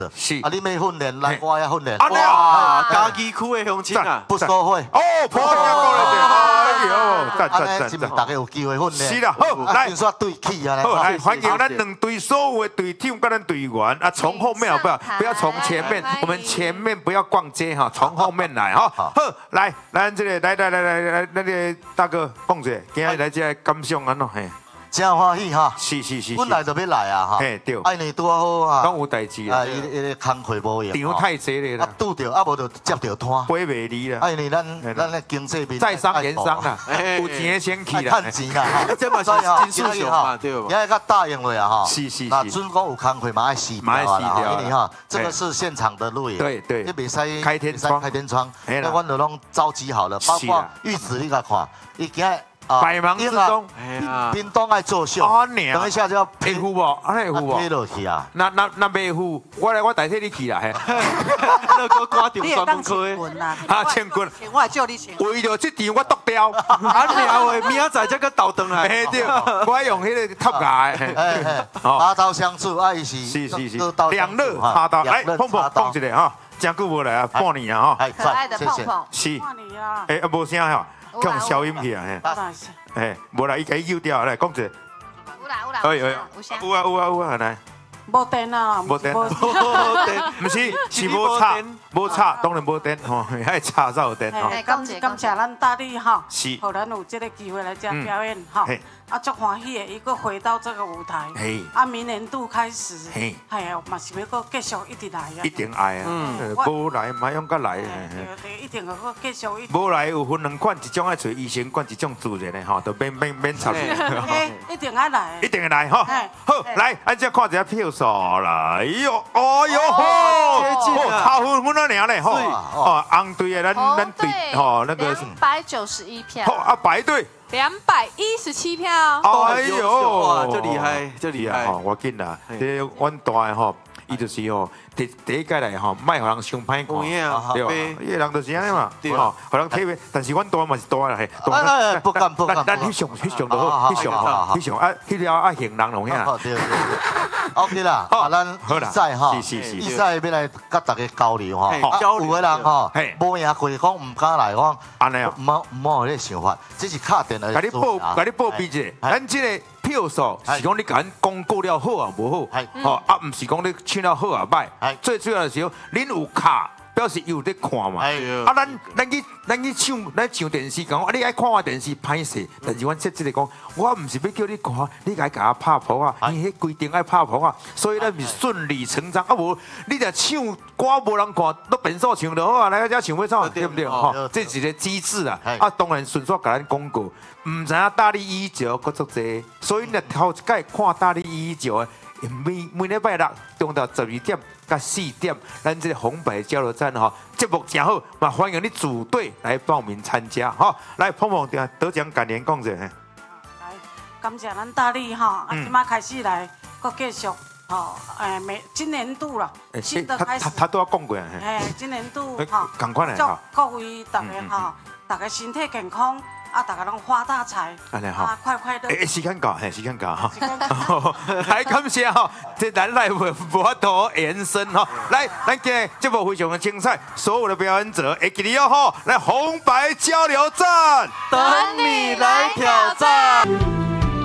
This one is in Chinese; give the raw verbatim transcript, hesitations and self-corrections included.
是啊，你要训练，来我也训练。 哇， 嘉义区的乡亲啊， 不收费。 哦，破了过来的，哎呦，赞安尼赞赞赞！ 是不是大家有机会训练？ 是啦，好，来先。说对起啊， 好，来来， 欢迎咱两队所有的队 team 跟咱队员啊，从后面好不好？不要从前面，我们前面不要逛街哈，从后面来哈。好，来，咱这个来来来来来，那个大哥讲一下，今日来这感想安怎嘿？ 真欢喜哈！ 是是是， 本来就要来啊哈。 嘿对， 爱你多好啊！ 拢有代志啊， 啊， 伊伊个工课无用。 场太济咧啊啦， 拄着啊，无就接着摊。 飞袂离啦， 爱你咱咱的经济面在商言商啦，有钱先去啦， 趁钱啦哈。 这嘛是金属熊嘛，对吧？ 现在甲答应了呀哈。 是是是那准讲有工课嘛爱死嘛爱死掉啦因为哈，这个是现场的录影。 对对这比赛开天窗开天窗， 嘿啦那阮都拢召集好了，包括是啦玉子你甲看，伊今日啊百忙之中， 哎呀， 冰冻爱作秀， 啊娘等一下就要会付无？安尼会付无？ 飞落去啊！ 那那那袂付，我来我代替你去啦嘿。 那个挂掉你也当双门科请棍啦， 啊请棍请我叫你请。 为着这场我剁掉， 啊鸟诶，明仔载才个倒转来。 嘿对，我爱用迄个塔牙的， 哎哎， 哦拔刀相助，啊，伊是是是是都刀， 两肋插刀，来碰碰碰一下哈，真久无来啊，半年啊哈， 哎， 可爱的谢谢。 碰碰， 是， 看你啊， 哎啊无声哈，用消音器啊嘿， 当然是。 哎，无来伊甲伊揪掉来讲一下， 有啦有啦， 哎哎， 有声。 有啊有啊有啊来， 无电啊， 无电无毋是是无插无插，当然无电吼，还插才有电吼， 嘿，感谢感谢咱大力哈， 是互咱有这个机会来这表演哈嘿， 啊，足欢喜的，伊个回到这个舞台嘿， 啊，明年度开始， 嘿嘿，嘛是要个继续一直来啊， 一定爱啊， 嗯无来嘛用甲来，嘿嘿对对，一定个个继续一直， 无来有分两款，一种爱找医生管，一种自然的吼，就免免免插。 嘿，一定爱来一，定会来哈嘿。 好，来，咱再看一下票数啦。哎呦，哎呦吼， 接近啊差分分了俩嘞吼。哦，红队的咱红咱队队吼那个两百九十一票好，啊白队， 两百一十七票。 哎呦， 哇，这厉害，这厉害吼，。我紧啦，这阮大的吼，伊就是吼，第第一届来吼，莫互人伤歹有影啊看，对吧？伊个人就是安尼嘛， 对吼，互人体面，但是阮大嘛是大啦，嘿， 哎哎不敢不敢咱咱不敢翕相翕相就好好好，翕相好好好翕相啊，翕了啊行人有影。 哦对对对，OK 啦， 好啊，咱好啦比赛哈， 是是是比赛要来甲大家交流哈， 嘿啊交流有的人吼嘿， 无赢过讲唔敢来讲， 安尼啊。 唔好唔好有迄个想法，这是敲电的。 甲你报，甲你报比者， 哎咱即个票数是讲你甲咱公告了好啊无好哎， 吼啊，毋是讲你唱了好啊歹哎， 最主要的是讲恁有卡，表示有在看嘛。 哎啊，咱咱去咱去唱，咱上电视讲，啊，你爱看我电视歹势，但是阮即即个讲，我毋是要叫你看，你该甲我拍谱啊，因迄规定爱拍谱啊，所以咱是顺理成章啊无，你若唱歌无人看，都变数唱就好啊，来个遮唱要唱，对不对？吼，这是一个机制啊，啊，当然顺续甲咱广告。唔知影大力依照佫足济，所以若头一届看大力依照的，每每礼拜六中到十二点甲四点，咱这个红白交流站吼，节目真好，嘛欢迎你组队来报名参加吼，来碰碰点得奖感言讲者。 来，感谢咱大力哈，啊， 嗯即马开始来，搁继续吼，诶，每今年度啦，新的开始他他，他都要讲过啊。嘿诶，今年度哎哈， 赶快来祝哈各位大家嗯嗯哈，大家身体健康，啊，大家拢发大财， 安尼哈啊，快快乐。 诶，时间到，嘿，时间到哈。 时间到来感谢哈，这咱来无无法度延伸哈。来，咱今日节目非常的精彩，所有的表演者会记得要吼，来红白交流站。 等你来挑战。